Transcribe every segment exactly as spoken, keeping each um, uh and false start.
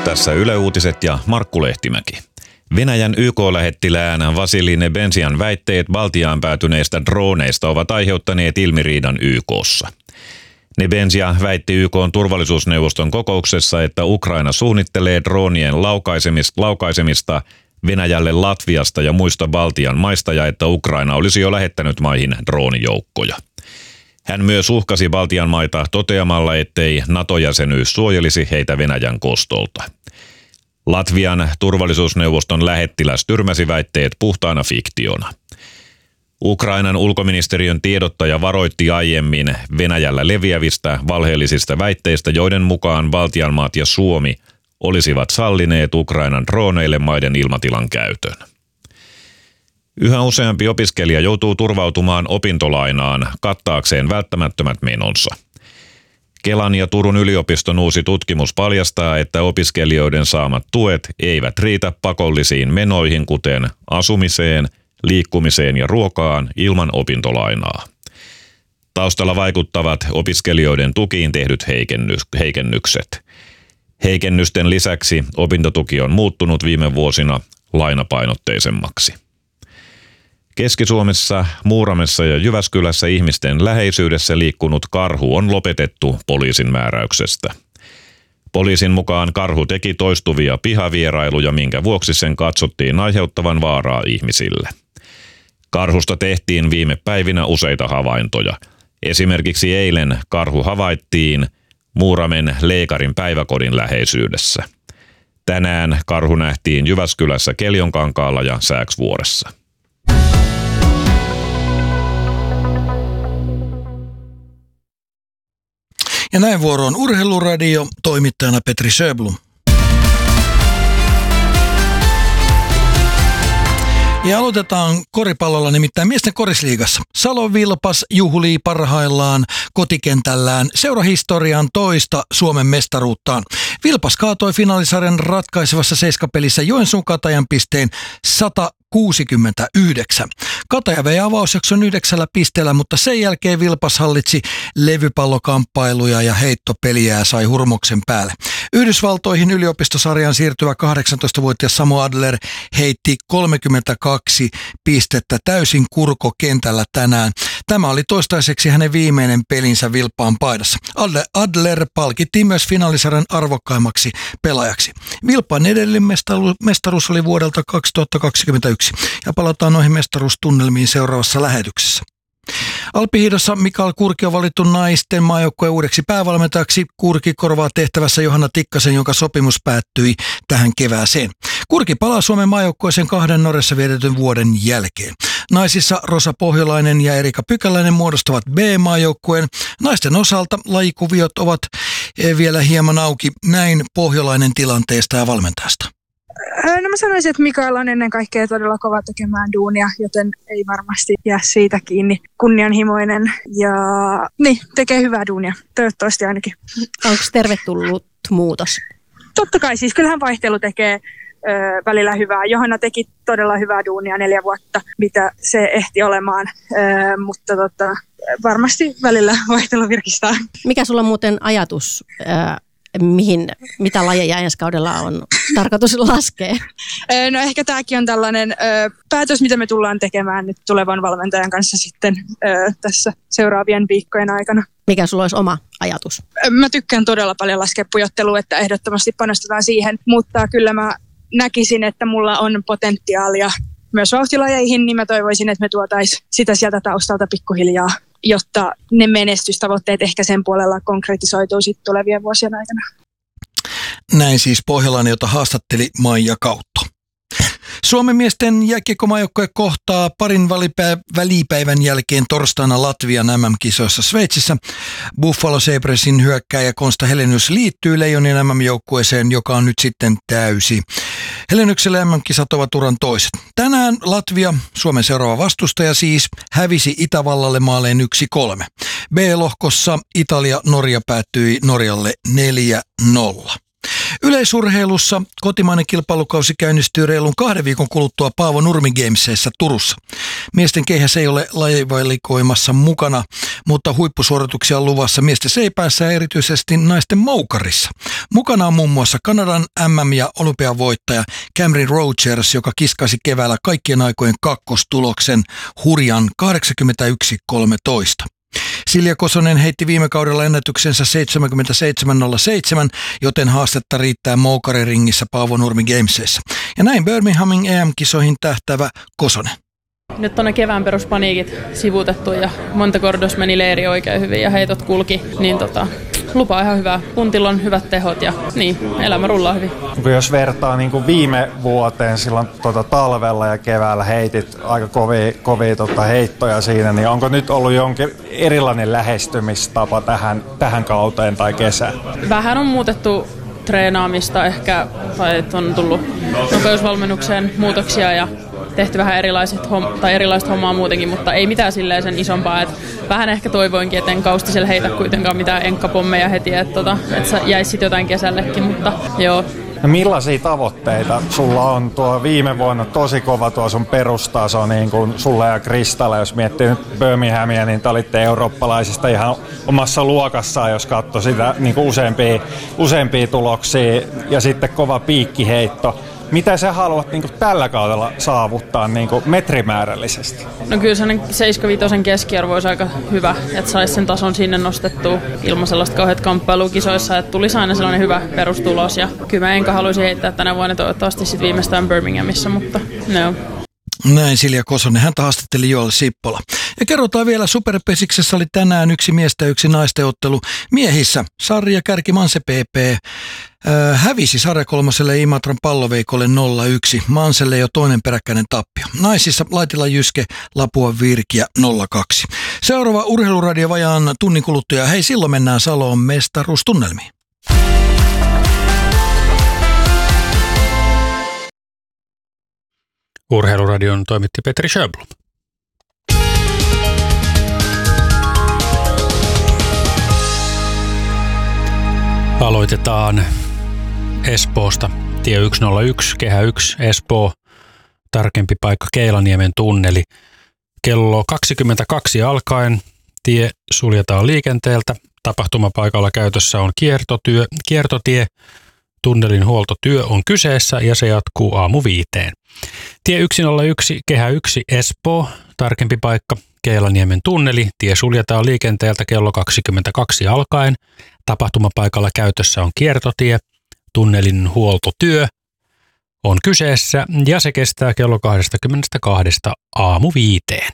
Tässä Yle Uutiset ja Markku Lehtimäki. Venäjän Y K-lähettilään Vasili Nebenzian väitteet Baltiaan päätyneistä droneista ovat aiheuttaneet ilmiriidan Y K:ssa. Nebenzia väitti Y K:n turvallisuusneuvoston kokouksessa, että Ukraina suunnittelee droonien laukaisemista, laukaisemista Venäjälle Latviasta ja muista Baltian maista ja että Ukraina olisi jo lähettänyt maihin droonijoukkoja. Hän myös uhkasi Baltian maita toteamalla, ettei NATO-jäsenyys suojelisi heitä Venäjän kostolta. Latvian turvallisuusneuvoston lähettiläs tyrmäsi väitteet puhtaana fiktiona. Ukrainan ulkoministeriön tiedottaja varoitti aiemmin Venäjällä leviävistä valheellisista väitteistä, joiden mukaan Baltian maat ja Suomi olisivat sallineet Ukrainan drooneille maiden ilmatilan käytön. Yhä useampi opiskelija joutuu turvautumaan opintolainaan kattaakseen välttämättömät menonsa. Kelan ja Turun yliopiston uusi tutkimus paljastaa, että opiskelijoiden saamat tuet eivät riitä pakollisiin menoihin, kuten asumiseen, liikkumiseen ja ruokaan ilman opintolainaa. Taustalla vaikuttavat opiskelijoiden tukiin tehdyt heikennykset. Heikennysten lisäksi opintotuki on muuttunut viime vuosina lainapainotteisemmaksi. Keski-Suomessa, Muuramessa ja Jyväskylässä ihmisten läheisyydessä liikkunut karhu on lopetettu poliisin määräyksestä. Poliisin mukaan karhu teki toistuvia pihavierailuja, minkä vuoksi sen katsottiin aiheuttavan vaaraa ihmisille. Karhusta tehtiin viime päivinä useita havaintoja. Esimerkiksi eilen karhu havaittiin Muuramen Leikarin päiväkodin läheisyydessä. Tänään karhu nähtiin Jyväskylässä Keljonkankaalla ja Sääksvuoressa. Ja näin vuoroon Urheiluradio, toimittajana Petri Sjöblom. Ja aloitetaan koripallolla, nimittäin miesten korisliigassa. Salon Vilpas juhlii parhaillaan kotikentällään seurahistorian toista Suomen mestaruuttaan. Vilpas kaatoi finaalisarjan ratkaisevassa seiskapelissä Joensuun Katajan pisteen sata kuusikymmentäyhdeksän. Kataja vei avausjakson yhdeksällä pisteellä, mutta sen jälkeen Vilpas hallitsi levypallokamppailuja ja heittopeliä ja sai hurmoksen päälle. Yhdysvaltoihin yliopistosarjaan siirtyvä kahdeksantoistavuotias Samu Adler heitti kolmekymmentäkaksi pistettä täysin kurkokentällä tänään. Tämä oli toistaiseksi hänen viimeinen pelinsä Vilppaan paidassa. Adler palkittiin myös finaalisarjan arvokkaimmaksi pelaajaksi. Vilppaan edellinen mestaruus oli vuodelta kaksituhattakaksikymmentäyksi ja palataan noihin mestaruustunnelmiin seuraavassa lähetyksessä. Alppihiihdossa Mikael Kurki on valittu naisten maajoukkueen uudeksi päävalmentajaksi. Kurki korvaa tehtävässä Johanna Tikkasen, jonka sopimus päättyi tähän kevääseen. Kurki palaa Suomen maajoukkueeseen kahden Norjassa vietetyn vuoden jälkeen. Naisissa Rosa Pohjolainen ja Erika Pykäläinen muodostavat B-maajoukkueen. Naisten osalta lajikuviot ovat vielä hieman auki. Näin Pohjolainen tilanteesta ja valmentajasta. No mä sanoisin, että Mikael on ennen kaikkea todella kova tekemään duunia, joten ei varmasti jää siitä kiinni. Kunnianhimoinen ja niin, tekee hyvää duunia, toivottavasti ainakin. Onko tervetullut muutos? Totta kai, siis kyllähän vaihtelu tekee ö, välillä hyvää. Johanna teki todella hyvää duunia neljä vuotta, mitä se ehti olemaan, ö, mutta tota, varmasti välillä vaihtelu virkistää. Mikä sulla on muuten ajatus? Ö- Mihin, mitä lajeja ensi kaudella on tarkoitus laskea? No ehkä tämäkin on tällainen ö, päätös, mitä me tullaan tekemään nyt tulevan valmentajan kanssa sitten ö, tässä seuraavien viikkojen aikana. Mikä sulla olisi oma ajatus? Mä tykkään todella paljon laskea pujottelua, että ehdottomasti panostetaan siihen, mutta kyllä mä näkisin, että mulla on potentiaalia myös vauhtilajeihin, niin mä toivoisin, että me tuotaisiin sitä sieltä taustalta pikkuhiljaa, jotta ne menestystavoitteet ehkä sen puolella konkretisoituu sitten tulevien vuosien aikana. Näin siis Pohjolainen, jota haastatteli Maija Kautto. Suomen miesten jääkiekkomaajoukkue kohtaa parin välipäivän jälkeen torstaina Latvian M M-kisoissa Sveitsissä. Buffalo Sabresin hyökkääjä Konsta Helenius liittyy Leijonien M M-joukkueeseen, joka on nyt sitten täysi. Heleniukselle M M-kisat ovat uran toiset. Tänään Latvia, Suomen seuraava vastustaja siis, hävisi Itävallalle maaleen yksi kolme. B-lohkossa Italia-Norja päättyi Norjalle neljä nolla. Yleisurheilussa kotimainen kilpailukausi käynnistyy reilun kahden viikon kuluttua Paavo Nurmi Gamesissa Turussa. Miesten keihäs ei ole lajivalikoimassa mukana, mutta huippusuorituksia on luvassa miesten seipäässä ja erityisesti naisten moukarissa. Mukana on muun muassa Kanadan M M- ja olympiavoittaja Cameron Rogers, joka kiskasi keväällä kaikkien aikojen kakkostuloksen hurjan kahdeksankymmentäyksi kolmetoista. Silja Kosonen heitti viime kaudella ennätyksensä seitsemänkymmentäseitsemän nolla seitsemän, joten haastetta riittää moukariringissä Paavo Nurmi Gamesissa. Ja näin Birminghamin E M-kisoihin tähtäävä Kosonen. Nyt on ne kevään peruspaniikit sivutettu ja Monte Gordos meni leiri oikein hyvin ja heitot kulki, niin tota, lupaa ihan hyvää. Puntilla on hyvät tehot ja niin, elämä rullaa hyvin. Jos vertaa niin kuin viime vuoteen silloin tota, talvella ja keväällä heitit aika kovia, kovia tota, heittoja siinä, niin onko nyt ollut jonkin erilainen lähestymistapa tähän, tähän kauteen tai kesään? Vähän on muutettu treenaamista ehkä, tai on tullut nopeusvalmennukseen muutoksia ja tehty vähän erilaiset homm- tai erilaista hommaa muutenkin, mutta ei mitään silleen sen isompaa. Et vähän ehkä toivoinkin, että en Kaustiselle heitä kuitenkaan mitään enkkapommeja heti, että tota, et jäisi sitten jotain kesällekin, mutta joo. No millaisia tavoitteita sulla on? Tuo viime vuonna tosi kova tuo sun perustaso niin kuin sulla ja Kristalla. Jos miettii nyt Birminghamia, niin te olitte eurooppalaisista ihan omassa luokassaan, jos katsoi sitä niin kuin useampia, useampia tuloksia ja sitten kova piikkiheitto. Mitä sä haluat niin kuin tällä kaudella saavuttaa niin kuin metrimäärällisesti? No kyllä sellainen seitsemänkymmentäviisi keskiarvo olisi aika hyvä, että saisi sen tason sinne nostettua ilman sellaista kauheat kamppailua kisoissa, että tulisi aina sellainen hyvä perustulos. Ja kyllä mä enkä haluaisi heittää tänä vuonna toivottavasti sitten viimeistään Birminghamissa, mutta no. Näin Silja Kosonen, häntä haastatteli Joel Sippola. Ja kerrotaan vielä, Superpesiksessä oli tänään yksi miestä ja yksi naisten ottelu miehissä. Sarja kärki Manse P P äh, hävisi sarjakolmoselle Imatran palloveikolle nolla yksi. Manselle jo toinen peräkkäinen tappio. Naisissa Laitila Jyske Lapua Virkiä nolla kaksi. Seuraava Urheiluradio vajaan tunnin kuluttua. Hei, silloin mennään Saloon mestaruustunnelmiin. Urheiluradion toimitti Petri Sjöblom. Aloitetaan Espoosta. Tie yksi nolla yksi, kehä yksi, Espoo. Tarkempi paikka Keilaniemen tunneli. Kello kaksikymmentäkaksi alkaen tie suljetaan liikenteeltä. Tapahtumapaikalla käytössä on kiertotyö, kiertotie. Tunnelin huoltotyö on kyseessä ja se jatkuu aamu viiteen. Tie yksi nolla yksi, kehä yksi, Espoo, tarkempi paikka Keilaniemen tunneli. Tie suljetaan liikenteeltä kello kaksikymmentäkaksi alkaen. Tapahtumapaikalla käytössä on kiertotie. Tunnelin huoltotyö on kyseessä ja se kestää kello kaksikymmentäkaksi aamu viiteen.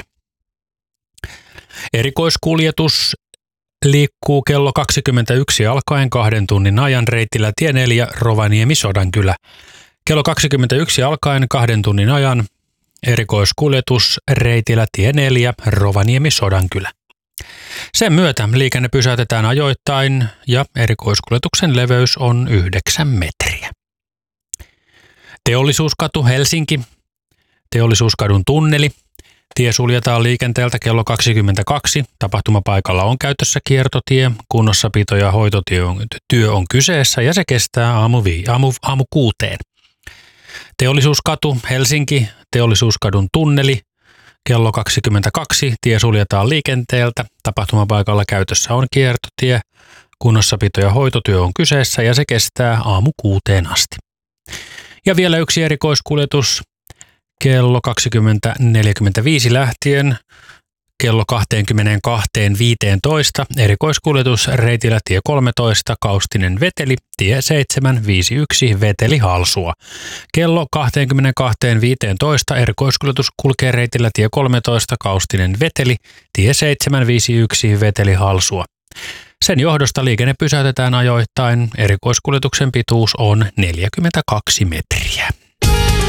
Erikoiskuljetus liikkuu kello kaksikymmentäyksi alkaen kahden tunnin ajan reitillä tie neljä Rovaniemi-Sodankylä. Kello kaksikymmentäyksi alkaen kahden tunnin ajan erikoiskuljetus reitillä tie neljä Rovaniemi-Sodankylä. Sen myötä liikenne pysäytetään ajoittain ja erikoiskuljetuksen leveys on yhdeksän metriä. Teollisuuskatu Helsinki, Teollisuuskadun tunneli. Tie suljetaan liikenteeltä kello kaksikymmentäkaksi. Tapahtumapaikalla on käytössä kiertotie, kunnossapito ja hoitotyö on, työ on kyseessä ja se kestää aamu, vii, aamu, aamu kuuteen. Teollisuuskatu Helsinki, Teollisuuskadun tunneli. Kello kaksikymmentäkaksi tie suljetaan liikenteeltä. Tapahtumapaikalla käytössä on kiertotie, kunnossapito ja hoitotyö on kyseessä ja se kestää aamu kuuteen asti. Ja vielä yksi erikoiskuljetus. Kello kaksikymmentä neljäkymmentäviisi lähtien kello kaksikymmentäkaksi viisitoista erikoiskuljetus reitillä tie kolmetoista Kaustinen Veteli, tie seitsemän viisikymmentäyksi Veteli Halsua. Kello kaksikymmentäkaksi viisitoista erikoiskuljetus kulkee reitillä tie kolmetoista Kaustinen Veteli, tie seitsemän viisikymmentäyksi Veteli Halsua. Sen johdosta liikenne pysäytetään ajoittain. Erikoiskuljetuksen pituus on neljäkymmentäkaksi metriä.